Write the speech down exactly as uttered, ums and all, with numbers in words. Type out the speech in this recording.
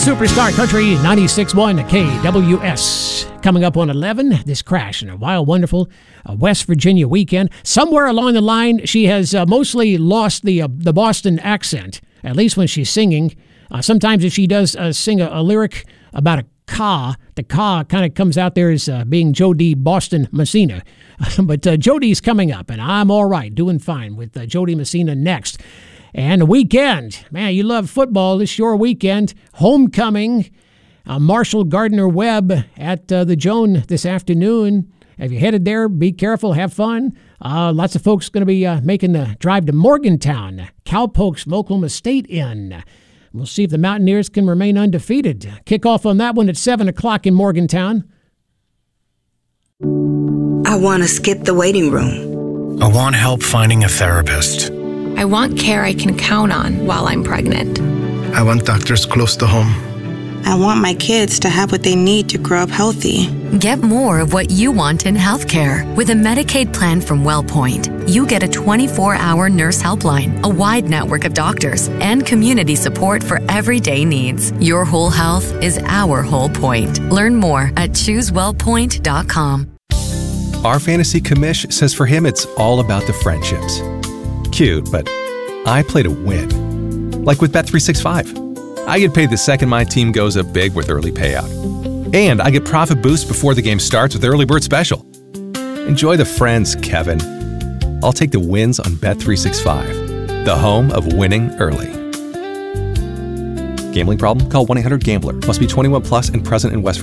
Superstar Country ninety-six point one K W S. Coming up on eleven, this crash in a wild, wonderful uh, West Virginia weekend. Somewhere along the line, she has uh, mostly lost the uh, the Boston accent, at least when she's singing. Uh, sometimes if she does uh, sing a, a lyric about a ka, the ka kind of comes out there as uh, being Jody Boston Messina. But uh, Jody's coming up, and I'm all right, doing fine with uh, Jody Messina next. And the weekend, man, you love football. This is your weekend. Homecoming, uh, Marshall Gardner-Webb at uh, the Joan this afternoon. Have you headed there? Be careful, have fun. Uh, lots of folks going to be uh, making the drive to Morgantown, Cowpokes Mokelumne State Inn. We'll see if the Mountaineers can remain undefeated. Kickoff on that one at seven o'clock in Morgantown. I want to skip the waiting room. I want help finding a therapist. I want care I can count on while I'm pregnant. I want doctors close to home. I want my kids to have what they need to grow up healthy. Get more of what you want in healthcare. With a Medicaid plan from WellPoint, you get a twenty-four hour nurse helpline, a wide network of doctors, and community support for everyday needs. Your whole health is our whole point. Learn more at choose well point dot com. Our fantasy commish says for him it's all about the friendships. Cute, but I play to win. Like with Bet three sixty-five. I get paid the second my team goes up big with early payout. And I get profit boost before the game starts with Early Bird Special. Enjoy the friends, Kevin. I'll take the wins on Bet three sixty-five, the home of winning early. Gambling problem? Call one eight hundred gambler. Must be twenty-one plus and present in West